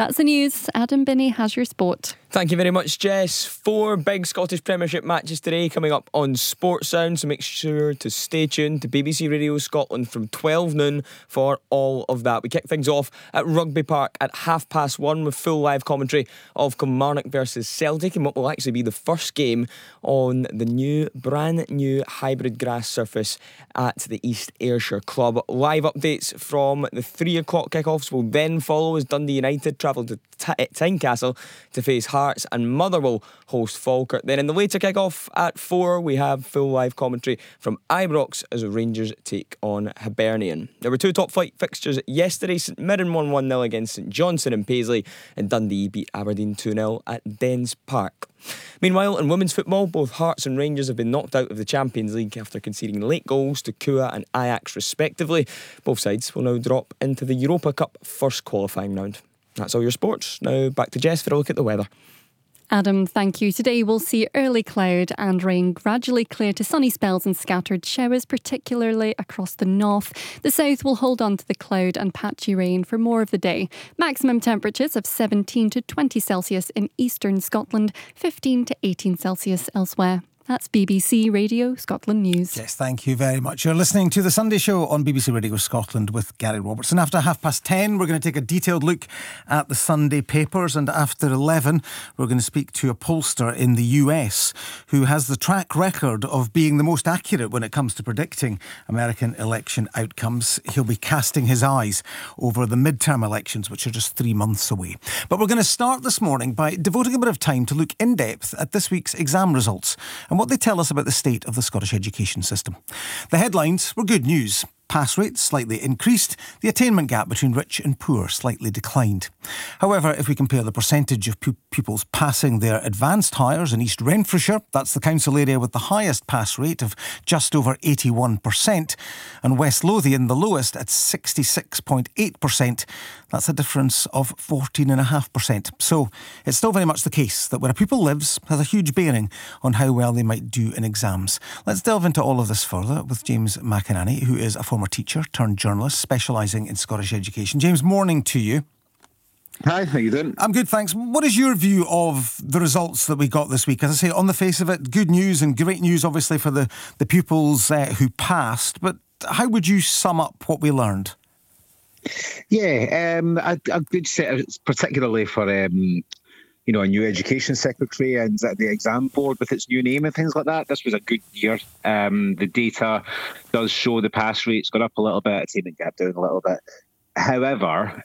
That's the news. Adam Binney has your sport. Thank you very much, Jess. 4 big Scottish Premiership matches today coming up on Sports Sound, so make sure to stay tuned to BBC Radio Scotland from 12 noon for all of that. We kick things off at Rugby Park at 1:30 with full live commentary of Kilmarnock versus Celtic in what will actually be the first game on the brand new hybrid grass surface at the East Ayrshire Club. Live updates from the 3 o'clock kickoffs will then follow as Dundee United travel to Tynecastle to face Hearts, and Motherwell host Falkirk. Then in the later kick-off at 4 we have full live commentary from Ibrox as Rangers take on Hibernian. There were 2 top flight fixtures yesterday. St Mirren won 1-0 against St Johnstone and Paisley, and Dundee beat Aberdeen 2-0 at Dens Park. Meanwhile, in women's football, both Hearts and Rangers have been knocked out of the Champions League after conceding late goals to Kua and Ajax respectively. Both sides will now drop into the Europa Cup first qualifying round. That's all your sports. Now back to Jess for a look at the weather. Adam, thank you. Today we'll see early cloud and rain gradually clear to sunny spells and scattered showers, particularly across the north. The south will hold on to the cloud and patchy rain for more of the day. Maximum temperatures of 17 to 20 Celsius in eastern Scotland, 15 to 18 Celsius elsewhere. That's BBC Radio Scotland News. Yes, thank you very much. You're listening to The Sunday Show on BBC Radio Scotland with Gary Robertson. After 10:30, we're going to take a detailed look at the Sunday papers. And after 11, we're going to speak to a pollster in the US who has the track record of being the most accurate when it comes to predicting American election outcomes. He'll be casting his eyes over the midterm elections, which are just 3 months away. But we're going to start this morning by devoting a bit of time to look in depth at this week's exam results and what they tell us about the state of the Scottish education system. The headlines were good news. Pass rates slightly increased, the attainment gap between rich and poor slightly declined. However, if we compare the percentage of pupils passing their advanced hires in East Renfrewshire, that's the council area with the highest pass rate of just over 81%, and West Lothian the lowest at 66.8%, that's a difference of 14.5%. So it's still very much the case that where a pupil lives has a huge bearing on how well they might do in exams. Let's delve into all of this further with James McInerney, who is a former teacher turned journalist specialising in Scottish education. James, morning to you. Hi, how you doing? I'm good, thanks. What is your view of the results that we got this week? As I say, on the face of it, good news and great news, obviously, for the pupils who passed. But how would you sum up what we learned? Yeah, a good set, particularly for a new education secretary and the exam board with its new name and things like that. This was a good year. The data does show the pass rates got up a little bit, attainment gap down a little bit. However,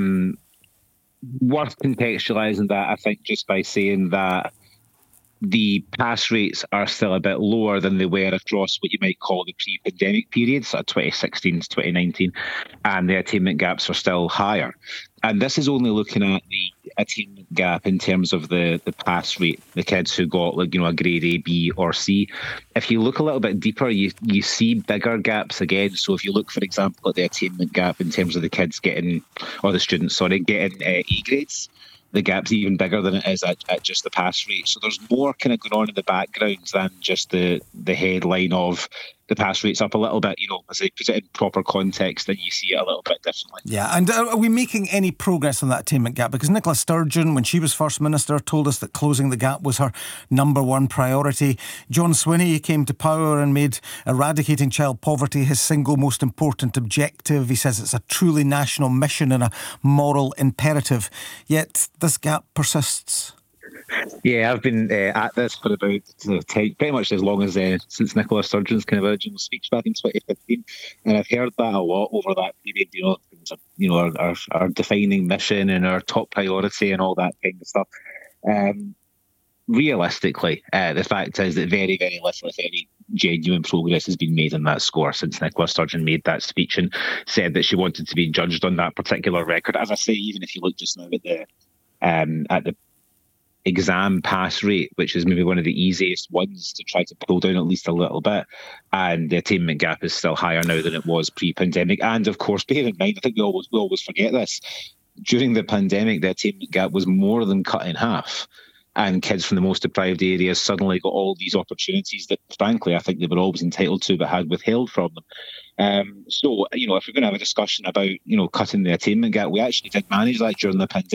worth contextualising that, I think, just by saying that the pass rates are still a bit lower than they were across what you might call the pre-pandemic period, so 2016 to 2019, and the attainment gaps are still higher. And this is only looking at the attainment gap in terms of the pass rate, the kids who got a grade A, B or C. If you look a little bit deeper, you see bigger gaps again. So if you look, for example, at the attainment gap in terms of the kids getting A grades, the gap's even bigger than it is at just the pass rate. So there's more kind of going on in the background than just the headline of the pass rate's up a little bit, as they put it in proper context, then you see it a little bit differently. Yeah, and are we making any progress on that attainment gap? Because Nicola Sturgeon, when she was First Minister, told us that closing the gap was her number one priority. John Swinney came to power and made eradicating child poverty his single most important objective. He says it's a truly national mission and a moral imperative. Yet this gap persists. Yeah, I've been at this for about pretty much as long as since Nicola Sturgeon's kind of original speech back in 2015, and I've heard that a lot over that period. Our defining mission and our top priority and all that kind of stuff. Realistically, the fact is that very, very little, if any, genuine progress has been made on that score since Nicola Sturgeon made that speech and said that she wanted to be judged on that particular record. As I say, even if you look just now at the exam pass rate, which is maybe one of the easiest ones to try to pull down at least a little bit, and the attainment gap is still higher now than it was pre-pandemic. And of course, bear in mind, I think we always forget this, during the pandemic the attainment gap was more than cut in half, and kids from the most deprived areas suddenly got all these opportunities that frankly I think they were always entitled to but had withheld from them. So if we're going to have a discussion about cutting the attainment gap, we actually did manage that during the pandemic.